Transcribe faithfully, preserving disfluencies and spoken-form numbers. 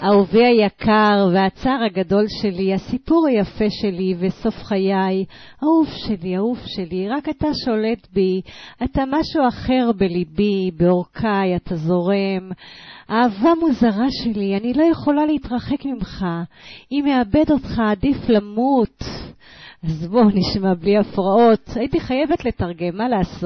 אהובי היקר והצער הגדול שלי, הסיפור היפה שלי וסוף חיי, אהוב שלי, אהוב שלי, רק אתה שולט בי, אתה משהו אחר בליבי, באורכי, אתה זורם. אהבה מוזרה שלי, אני לא יכולה להתרחק ממך, אם מאבד אותך עדיף למות. אז בואו נשמע בלי הפרעות, הייתי חייבת לתרגם, מה לעשות?